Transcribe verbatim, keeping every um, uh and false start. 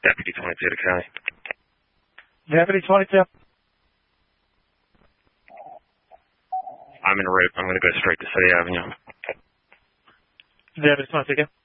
Deputy twenty-two to Kelly. Deputy twenty-two. I'm en route. I'm going to go straight to City Avenue. Deputy twenty-two.